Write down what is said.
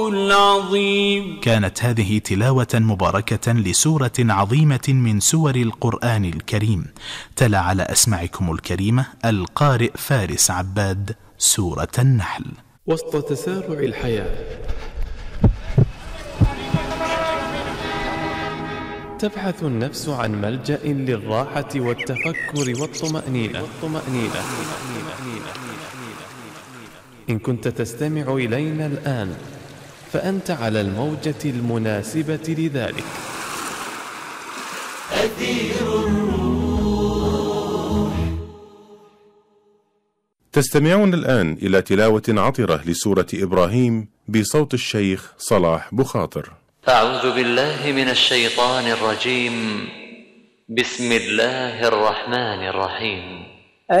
العظيم. كانت هذه تلاوة مباركة لسورة عظيمة من سور القرآن الكريم. تلا على أسماعكم الكريمة القارئ فارس عباد سورة النحل. وسط تسارع الحياة تبحث النفس عن ملجأ للراحة والتفكر والطمأنينة. إن كنت تستمع إلينا الآن فأنت على الموجة المناسبة لذلك. أثير الروح. تستمعون الآن إلى تلاوة عطرة لسورة إبراهيم بصوت الشيخ صلاح بخاطر. أعوذ بالله من الشيطان الرجيم. بسم الله الرحمن الرحيم.